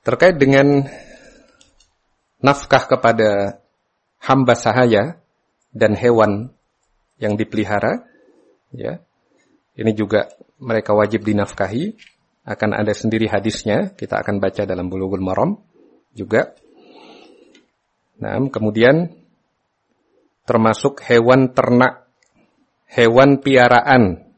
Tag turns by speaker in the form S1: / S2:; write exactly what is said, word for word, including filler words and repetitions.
S1: Terkait dengan nafkah kepada hamba sahaya dan hewan yang dipelihara, ya, ini juga mereka wajib dinafkahi. Akan ada sendiri hadisnya, kita akan baca dalam Bulughul Maram juga. Nah, kemudian termasuk hewan ternak, hewan piaraan